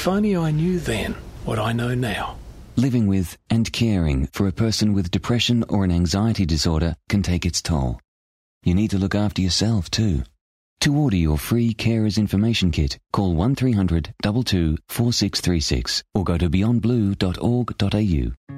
If only I knew then what I know now. Living with and caring for a person with depression or an anxiety disorder can take its toll. You need to look after yourself too. To order your free Carers Information Kit, call 1300 22 4636 or go to beyondblue.org.au.